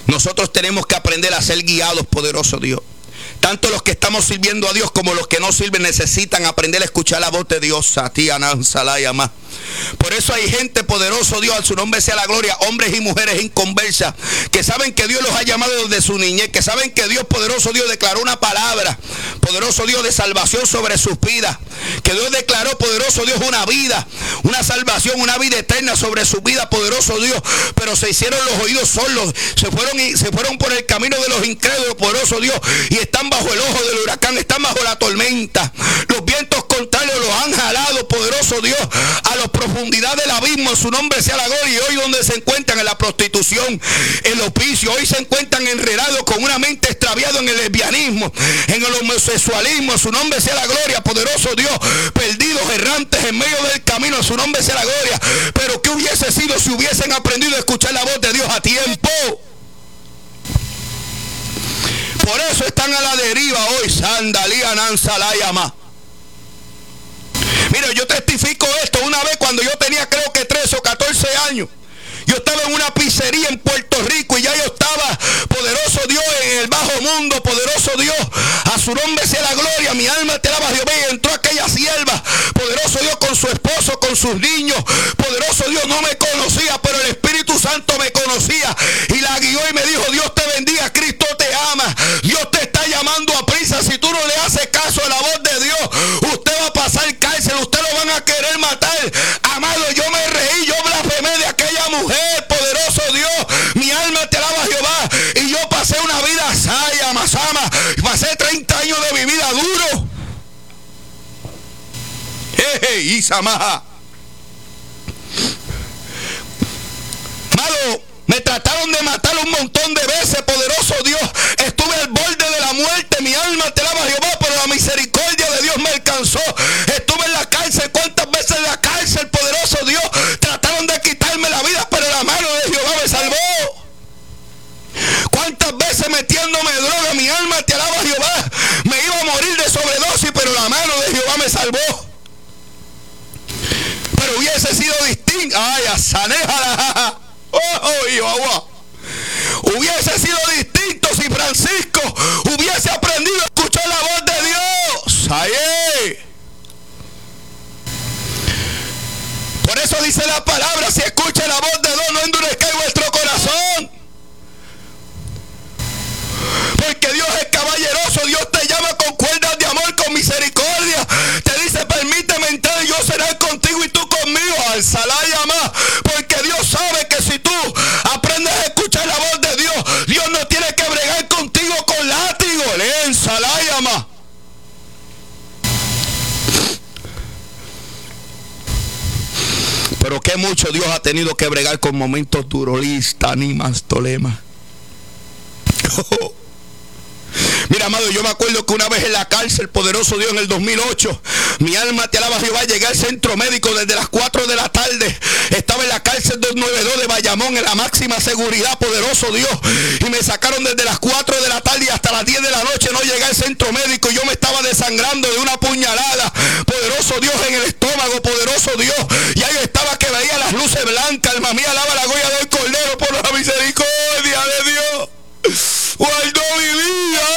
Nosotros tenemos que aprender a ser guiados, poderoso Dios. Tanto los que estamos sirviendo a Dios como los que no sirven necesitan aprender a escuchar la voz de Dios. Por eso hay gente, poderoso Dios, a su nombre sea la gloria, hombres y mujeres inconversas, que saben que Dios los ha llamado desde su niñez, que saben que Dios, poderoso Dios, declaró una palabra, poderoso Dios, de salvación sobre sus vidas, que Dios declaró, poderoso Dios, una vida, una salvación, una vida eterna sobre su vida, poderoso Dios, pero se hicieron los oídos sordos, se fueron por el camino de los incrédulos, poderoso Dios, y están bajo el ojo del huracán, están bajo la tormenta. Los vientos contrarios los han jalado, poderoso Dios, a las profundidades del abismo. En su nombre sea la gloria. Y hoy donde se encuentran, en la prostitución, en los vicios, hoy se encuentran enredados con una mente extraviada en el lesbianismo, en el homosexualismo. En su nombre sea la gloria, poderoso Dios, perdidos, errantes en medio del camino. En su nombre sea la gloria. Pero ¿qué hubiese sido si hubiesen aprendido a escuchar la voz de Dios a tiempo? Por eso están a la deriva hoy. Sandalía Nansalayama. Mira, yo testifico esto. Una vez cuando yo tenía, creo que 13 o 14 años, yo estaba en una pizzería en Puerto Rico y ya yo estaba, poderoso Dios, en el bajo mundo, poderoso Dios, a su nombre sea la gloria. Mi alma te alaba, Jehová. Y entró aquella sierva, poderoso Dios, con su esposo, con sus niños. Poderoso Dios, no me conocía, pero el Espíritu Santo me conocía y la guió y me dijo: Dios te bendiga, Cristo te ama, Dios te está llamando a prisa. Si tú no le haces caso a la voz de Dios, usted va a pasar cárcel, usted lo van a querer matar. Amado, yo me reí, yo blasfemé de aquella mujer, poderoso Dios. Mi alma te alaba, Jehová. Y yo pasé una vida saya, masama. Pasé 30 años de mi vida duro. Isamaha. Amado, me trataron de matar un montón de veces, poderoso Dios. Estuve al borde de la muerte. Mi alma te alaba, Jehová, pero la misericordia de Dios me alcanzó. Estuve en la cárcel. ¿Cuántas veces en la cárcel, poderoso Dios? Trataron de quitarme la vida, pero la mano de Jehová me salvó. ¿Cuántas veces metiéndome droga? Mi alma te alaba, Jehová. Me iba a morir de sobredosis, pero la mano de Jehová me salvó. Pero hubiese sido distinto. Ay, asanéjala. Hubiese sido distinto si Francisco hubiese aprendido a escuchar la voz de Dios. Ay. Por eso dice la palabra: si escucha la voz de Dios, no endurezcáis vuestro corazón. Porque Dios es caballeroso. Dios te llama con cuerdas de amor, con misericordia. Te dice: permíteme entrar y yo seré contigo y tú conmigo. Al Salayama. Porque Dios sabe que si tú aprendes a escuchar la voz de Dios, Dios no tiene que bregar contigo con látigo. Leen Salayama. Pero que mucho Dios ha tenido que bregar con momentos duros. Lista, ni más tolema. Mira, amado, yo me acuerdo que una vez en la cárcel, poderoso Dios, en el 2008, mi alma te alaba, Jehová, llegué al centro médico desde las 4 de la tarde. Estaba en la cárcel 292 de Bayamón, en la máxima seguridad, poderoso Dios. Y me sacaron desde las 4 de la tarde y hasta las 10 de la noche. No llegué al centro médico. Yo me estaba desangrando de una puñalada, poderoso Dios, en el estómago, poderoso Dios. Y ahí estaba que veía las luces blancas. Alma mía, alaba la gloria del Cordero por la misericordia de Dios. Guardó mi vida.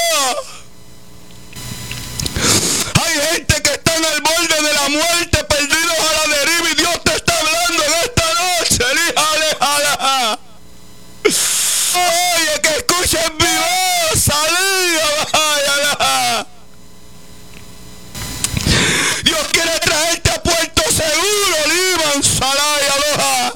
Hay gente que está en el borde de la muerte, perdidos a la deriva, y Dios te está hablando en esta noche. Alejala. Oye, que escuchen mi voz. Dios quiere traerte a puerto seguro. Liban Salaya Aloha.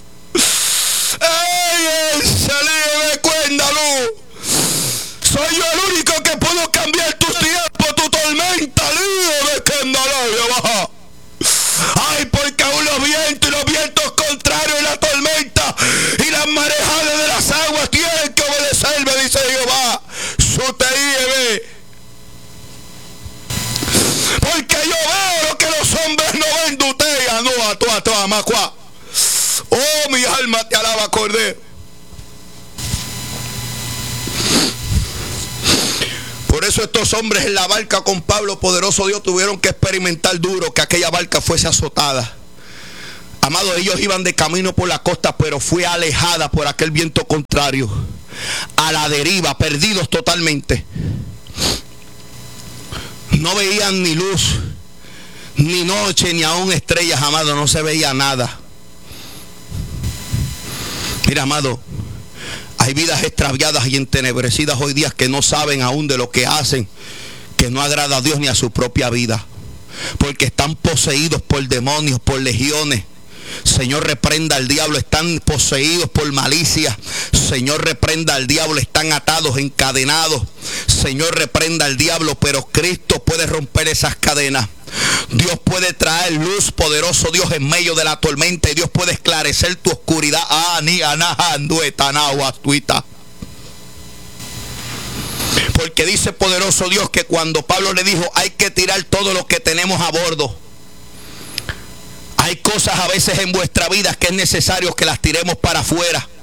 ¡Ey, salí, cuéntalo! Soy yo el único que puedo cambiar tu tiempo, tu tormenta, lío de Candelaria baja. Ay, porque aún los vientos contrarios y la tormenta y las marejadas de las aguas tienen que obedecerme, dice Jehová. Suteíbe. Porque yo veo lo que los hombres no ven, dutea, no a tu amacua. Oh, mi alma te alaba, Cordero. Por eso estos hombres en la barca con Pablo, poderoso Dios, tuvieron que experimentar duro que aquella barca fuese azotada. Amado, ellos iban de camino por la costa, pero fue alejada por aquel viento contrario, a la deriva, perdidos totalmente. No veían ni luz, ni noche, ni aún estrellas, amado, no se veía nada. Mira, amado, hay vidas extraviadas y entenebrecidas hoy día que no saben aún de lo que hacen, que no agrada a Dios ni a su propia vida, porque están poseídos por demonios, por legiones. Señor, reprenda al diablo, están poseídos por malicia. Señor, reprenda al diablo, están atados, encadenados. Señor, reprenda al diablo, pero Cristo puede romper esas cadenas. Dios puede traer luz, poderoso Dios, en medio de la tormenta, y Dios puede esclarecer tu oscuridad. Porque dice poderoso Dios que cuando Pablo le dijo, hay que tirar todo lo que tenemos a bordo. Hay cosas a veces en vuestra vida que es necesario que las tiremos para afuera.